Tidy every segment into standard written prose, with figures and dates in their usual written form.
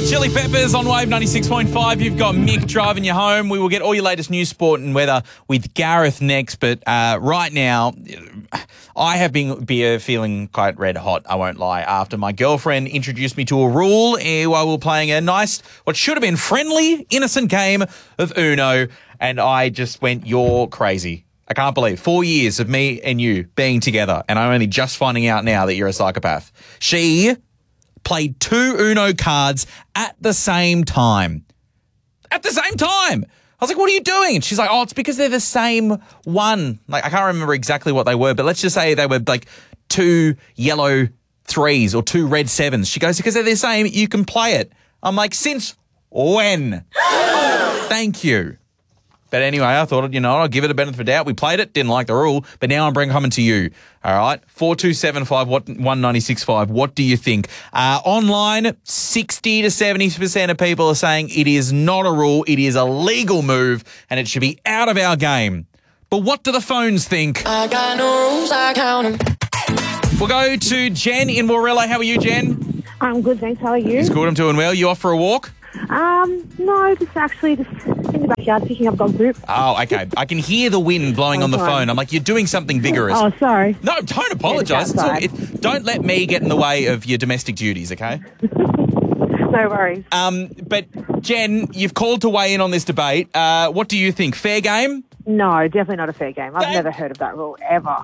Chili Peppers on Wave 96.5. You've got Mick driving you home. We will get all your latest news, sport and weather with Gareth next. But right now, I have been feeling quite red hot, I won't lie, after my girlfriend introduced me to a rule while we were playing a nice, what should have been friendly, innocent game of Uno. And I just went, you're crazy. I can't believe 4 years of me and you being together, and I'm only just finding out now that you're a psychopath. She played 2 Uno cards at the same time. At the same time. I was like, what are you doing? And she's like, oh, it's because they're the same one. Like, I can't remember exactly what they were, but let's just say they were like 2 yellow 3s or 2 red 7s. She goes, because they're the same, you can play it. I'm like, since when? Thank you. But anyway, I thought, I'll give it a benefit of the doubt. We played it, didn't like the rule, but now I'm coming to you. All right, 4275 1965. What do you think? Online, 60 to 70% of people are saying it is not a rule, it is a legal move, and it should be out of our game. But what do the phones think? I got no rules, I count them. We'll go to Jen in Warrella. How are you, Jen? I'm good, thanks. How are you? It's good, I'm doing well. You off for a walk? No, just in the backyard picking up dog poop. Oh, okay. I can hear the wind blowing on the phone. I'm like, you're doing something vigorous. Oh, sorry. No, don't apologise. Don't let me get in the way of your domestic duties, okay? No worries. But Jen, you've called to weigh in on this debate. What do you think? Fair game? No, definitely not a fair game. I've never heard of that rule, ever.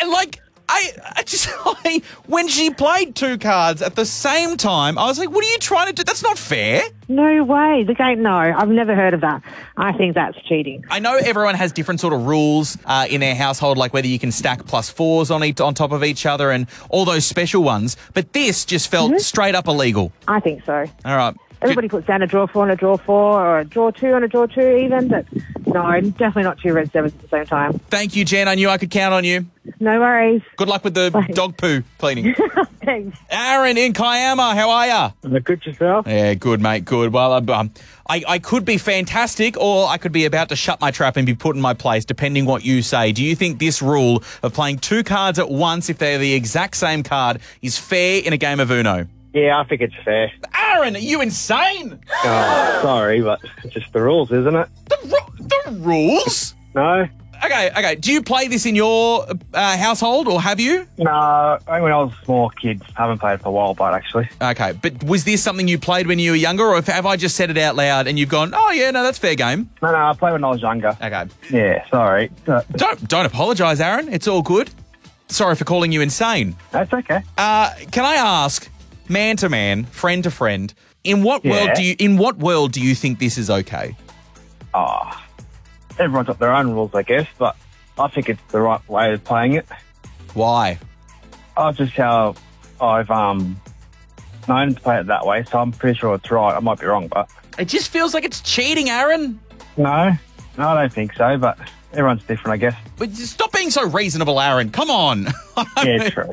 When she played 2 cards at the same time, I was like, what are you trying to do? That's not fair. No way. The game, no, I've never heard of that. I think that's cheating. I know everyone has different sort of rules in their household, like whether you can stack +4s on top of each other and all those special ones, but this just felt straight up illegal. I think so. All right. Everybody puts down a draw 4 and a draw 4 or a draw 2 and a draw 2 even, but no, definitely not 2 red 7s at the same time. Thank you, Jen. I knew I could count on you. No worries. Good luck with the dog poo cleaning. Thanks. Aaron in Kiama, how are you? Good yourself? Yeah, good, mate, good. Well, I could be fantastic or I could be about to shut my trap and be put in my place, depending what you say. Do you think this rule of playing 2 cards at once if they're the exact same card is fair in a game of Uno? Yeah, I think it's fair. Aaron, are you insane? Oh, sorry, but it's just the rules, isn't it? The rules? No. Okay. Do you play this in your household, or have you? No, only when I was a small kid. Haven't played for a while, but actually. Okay, but was this something you played when you were younger, or have I just said it out loud and you've gone, oh, yeah, no, that's fair game? No, I played when I was younger. Okay. Yeah, sorry. Don't apologise, Aaron. It's all good. Sorry for calling you insane. That's okay. Can I ask, man to man, friend to friend, in what world do you think this is okay? Oh, everyone's got their own rules, I guess, but I think it's the right way of playing it. Why? Oh, just how I've known to play it that way, so I'm pretty sure it's right. I might be wrong, but it just feels like it's cheating, Aaron. No, I don't think so, but everyone's different, I guess. But stop being so reasonable, Aaron. Come on. Yeah, true.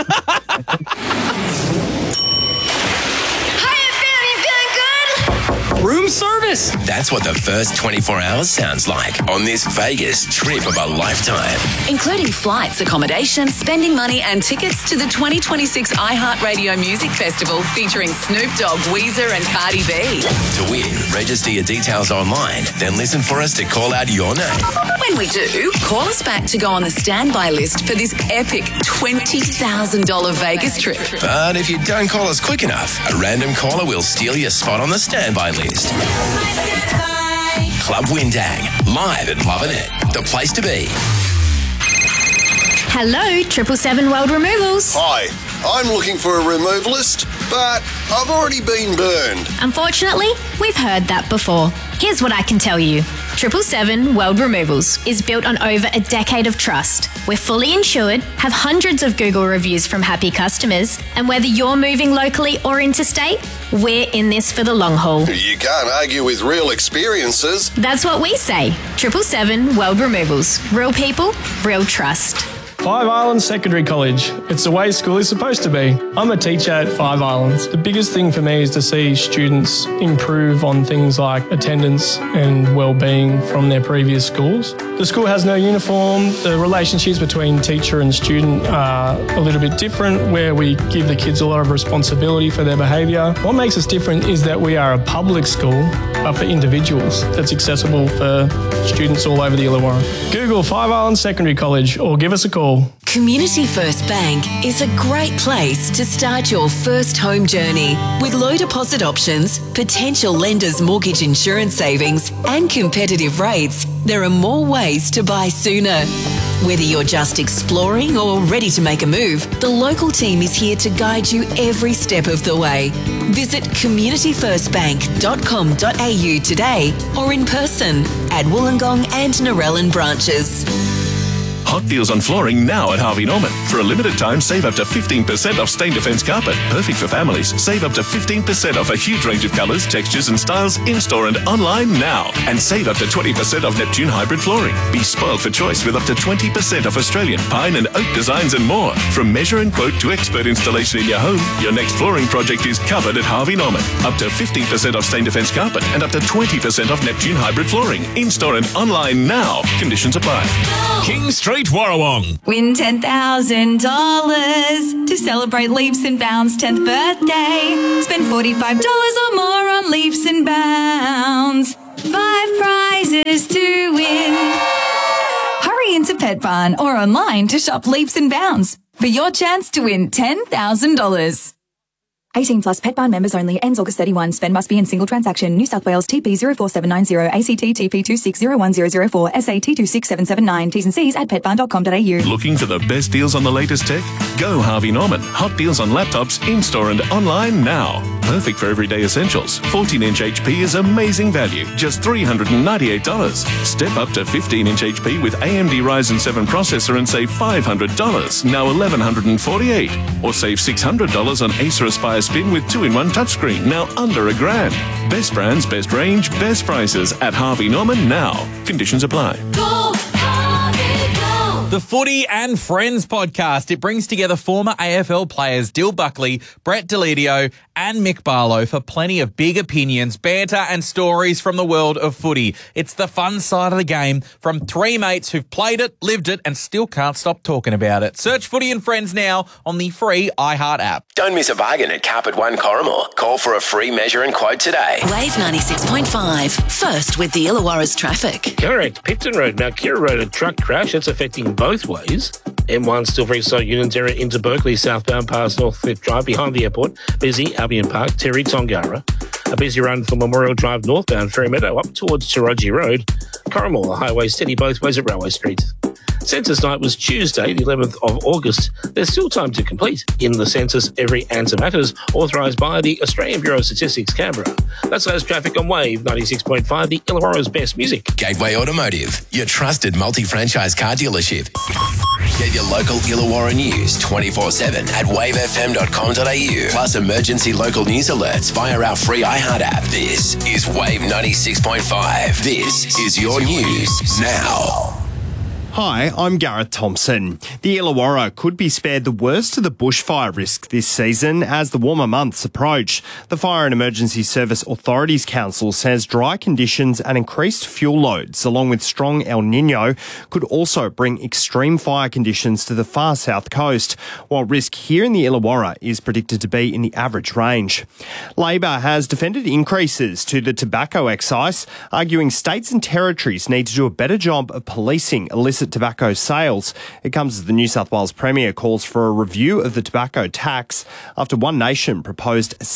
Room service. That's what the first 24 hours sounds like on this Vegas trip of a lifetime. Including flights, accommodation, spending money and tickets to the 2026 iHeartRadio Music Festival featuring Snoop Dogg, Weezer and Cardi B. To win, register your details online, then listen for us to call out your name. When we do, call us back to go on the standby list for this epic $20,000 Vegas trip. But if you don't call us quick enough, a random caller will steal your spot on the standby list. Club Windang, live at Lovin' It, the place to be. Hello, 777 World Removals. Hi, I'm looking for a removalist, but I've already been burned. Unfortunately, we've heard that before. Here's what I can tell you. 777 World Removals is built on over a decade of trust. We're fully insured, have hundreds of Google reviews from happy customers, and whether you're moving locally or interstate, we're in this for the long haul. You can't argue with real experiences. That's what we say. 777 World Removals. Real people, real trust. Five Islands Secondary College. It's the way school is supposed to be. I'm a teacher at Five Islands. The biggest thing for me is to see students improve on things like attendance and well-being from their previous schools. The school has no uniform. The relationships between teacher and student are a little bit different, where we give the kids a lot of responsibility for their behaviour. What makes us different is that we are a public school, but for individuals, that's accessible for students all over the Illawarra. Google Five Islands Secondary College or give us a call. Community First Bank is a great place to start your first home journey. With low deposit options, potential lenders' mortgage insurance savings, and competitive rates, there are more ways to buy sooner. Whether you're just exploring or ready to make a move, the local team is here to guide you every step of the way. Visit communityfirstbank.com.au today or in person at Wollongong and Narellan branches. Hot deals on flooring now at Harvey Norman. For a limited time, save up to 15% off Stain Defence carpet. Perfect for families. Save up to 15% off a huge range of colours, textures and styles in-store and online now. And save up to 20% off Neptune hybrid flooring. Be spoiled for choice with up to 20% off Australian pine and oak designs and more. From measure and quote to expert installation in your home, your next flooring project is covered at Harvey Norman. Up to 15% off Stain Defence carpet and up to 20% off Neptune hybrid flooring. In-store and online now. Conditions apply. King Street, Warrawong. Win $10,000 to celebrate Leaps and Bounds 10th birthday. Spend $45 or more on Leaps and Bounds. 5 prizes to win. Hurry into Pet Barn or online to shop Leaps and Bounds for your chance to win $10,000. 18 plus Pet Barn members only. Ends August 31. Spend must be in single transaction. New South Wales TP 04790 ACT TP 260104 SAT 26779. T's and C's at petbarn.com.au. Looking for the best deals on the latest tech? Go Harvey Norman. Hot deals on laptops in-store and online now. Perfect for everyday essentials. 14-inch HP is amazing value. Just $398. Step up to 15-inch HP with AMD Ryzen 7 processor and save $500. Now $1,148. Or save $600 on Acer Aspire Spin with 2-in-1 touchscreen, now under $1,000. Best brands, best range, best prices at Harvey Norman now. Conditions apply. The Footy and Friends podcast. It brings together former AFL players Dill Buckley, Brett Deledio and Mick Barlow for plenty of big opinions, banter and stories from the world of footy. It's the fun side of the game from 3 mates who've played it, lived it and still can't stop talking about it. Search Footy and Friends now on the free iHeart app. Don't miss a bargain at Carpet One Corrimore. Call for a free measure and quote today. Wave 96.5. First with the Illawarra's traffic. Correct. Pipton Road, Mount Kira Road, a truck crash. It's affecting both ways. M1 still very slow. Unitera into Berkeley, southbound past Northcliffe Drive behind the airport. Busy, Albion Park, Terry Tongara. A busy run from Memorial Drive northbound Ferry Meadow up towards Taraji Road. Corrimore Highway steady both ways at Railway Street. Census night was Tuesday, the 11th of August. There's still time to complete in the census. Every answer matters, authorised by the Australian Bureau of Statistics, Canberra. That's latest traffic on Wave 96.5, the Illawarra's best music. Gateway Automotive, your trusted multi-franchise car dealership. Get your local Illawarra news 24/7 at wavefm.com.au. Plus emergency local news alerts via our free iHeart app. This is Wave 96.5. This is your news now. Hi, I'm Gareth Thompson. The Illawarra could be spared the worst of the bushfire risk this season as the warmer months approach. The Fire and Emergency Service Authorities Council says dry conditions and increased fuel loads, along with strong El Niño, could also bring extreme fire conditions to the far south coast, while risk here in the Illawarra is predicted to be in the average range. Labor has defended increases to the tobacco excise, arguing states and territories need to do a better job of policing illicit tobacco sales. It comes as the New South Wales Premier calls for a review of the tobacco tax after One Nation proposed a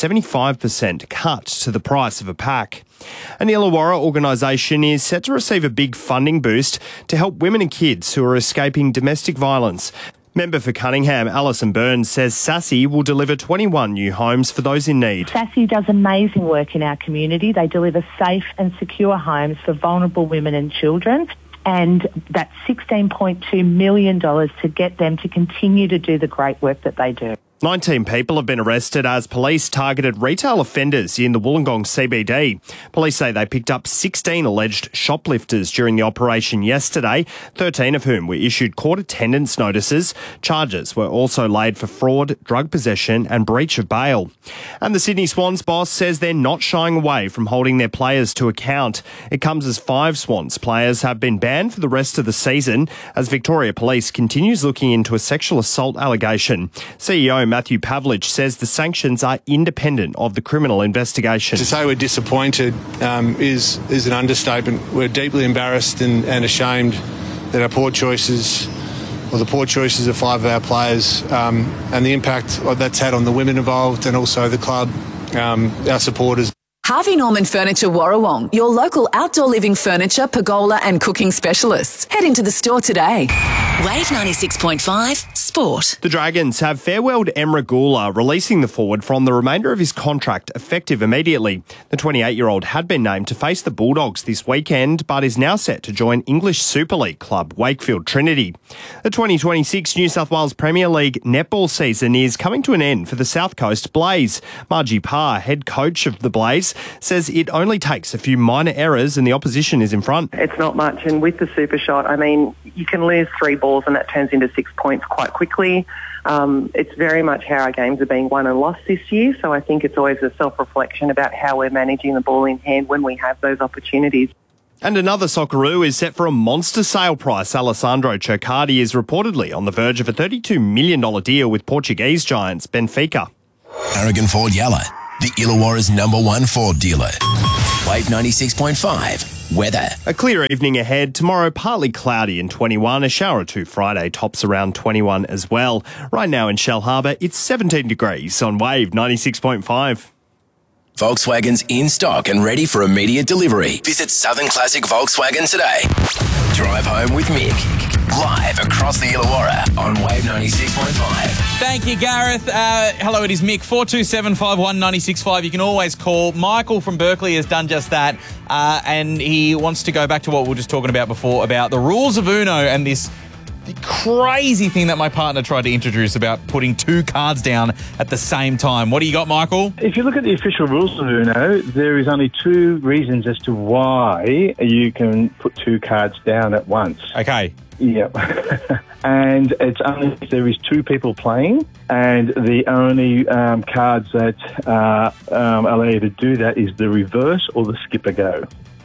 75% cut to the price of a pack. An Illawarra organisation is set to receive a big funding boost to help women and kids who are escaping domestic violence. Member for Cunningham, Alison Burns, says Sassy will deliver 21 new homes for those in need. Sassy does amazing work in our community. They deliver safe and secure homes for vulnerable women and children. And that's $16.2 million to get them to continue to do the great work that they do. 19 people have been arrested as police targeted retail offenders in the Wollongong CBD. Police say they picked up 16 alleged shoplifters during the operation yesterday, 13 of whom were issued court attendance notices. Charges were also laid for fraud, drug possession and breach of bail. And the Sydney Swans boss says they're not shying away from holding their players to account. It comes as 5 Swans players have been banned for the rest of the season as Victoria Police continues looking into a sexual assault allegation. CEO Matthew Pavlich says the sanctions are independent of the criminal investigation. To say we're disappointed is an understatement. We're deeply embarrassed and ashamed that the poor choices of 5 of our players and the impact that's had on the women involved and also the club, our supporters. Harvey Norman Furniture Warrawong, your local outdoor living furniture, pergola and cooking specialists. Head into the store today. Wave 96.5 Sport. The Dragons have farewelled Emre Gula, releasing the forward from the remainder of his contract effective immediately. The 28-year-old had been named to face the Bulldogs this weekend, but is now set to join English Super League club Wakefield Trinity. The 2026 New South Wales Premier League netball season is coming to an end for the South Coast Blaze. Margie Parr, head coach of the Blaze, says it only takes a few minor errors and the opposition is in front. It's not much, and with the super shot, I mean, you can lose 3 balls and that turns into 6 points quite quickly. It's very much how our games are being won and lost this year, so I think it's always a self-reflection about how we're managing the ball in hand when we have those opportunities. And another Socceroo is set for a monster sale price. Alessandro Cercardi is reportedly on the verge of a $32 million deal with Portuguese giants Benfica. Aragon Ford Yalla, the Illawarra's #1 Ford dealer. Wave 96.5. Weather. A clear evening ahead. Tomorrow, partly cloudy and 21. A shower or two Friday, tops around 21 as well. Right now in Shell Harbour, it's 17 degrees on Wave 96.5. Volkswagen's in stock and ready for immediate delivery. Visit Southern Classic Volkswagen today. Drive home with Mick. Live across the Illawarra on Wave 96.5. Thank you, Gareth. Hello, it is Mick, 4275196.5. You can always call. Michael from Berkeley has done just that, and he wants to go back to what we were just talking about before, about the rules of Uno and this crazy thing that my partner tried to introduce about putting 2 cards down at the same time. What do you got, Michael? If you look at the official rules of Uno, there is only 2 reasons as to why you can put 2 cards down at once. Okay. Yeah. And it's only if there is 2 people playing, and the only cards that allow you to do that is the reverse or the skip a go.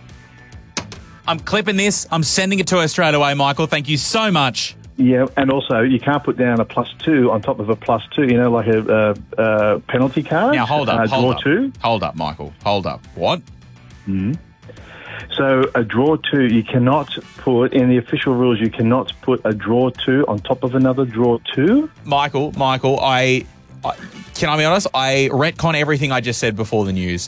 I'm clipping this. I'm sending it to her straight away, Michael. Thank you so much. Yeah, and also you can't put down a +2 on top of a +2, you know, like a penalty card. Now, hold up. Draw 2. Hold up, Michael. Hold up. What? Mm-hmm. So a draw 2, you cannot put, in the official rules, you cannot put a draw 2 on top of another draw 2. Michael, can I be honest? I retcon everything I just said before the news.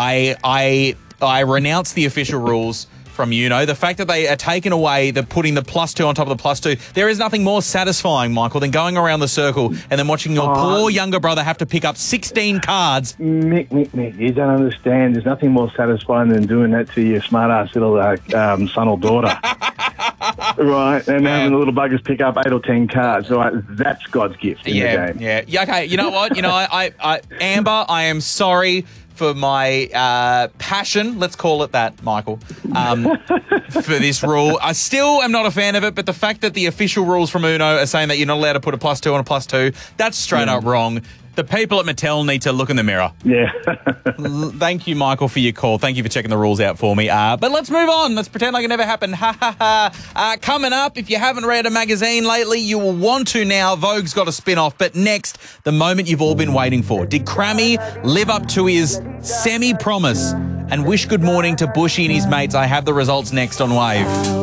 I renounce the official rules from Uno. The fact that they are taking away putting the +2 on top of the +2, there is nothing more satisfying, Michael, than going around the circle and then watching your poor younger brother have to pick up 16 cards. Mick, you don't understand. There's nothing more satisfying than doing that to your smart-ass little son or daughter. Right, and having the little buggers pick up 8 or 10 cards. Right, that's God's gift in the game. Yeah, okay, you know what? I Amber, I am sorry for my passion, let's call it that, Michael, for this rule. I still am not a fan of it, but the fact that the official rules from Uno are saying that you're not allowed to put a +2 on a +2, that's straight up wrong. The people at Mattel need to look in the mirror. Yeah. Thank you, Michael, for your call. Thank you for checking the rules out for me. But let's move on. Let's pretend like it never happened. Ha, ha, ha. Coming up, if you haven't read a magazine lately, you will want to now. Vogue's got a spin-off. But next, the moment you've all been waiting for. Did Crammy live up to his semi-promise and wish good morning to Bushy and his mates? I have the results next on Wave.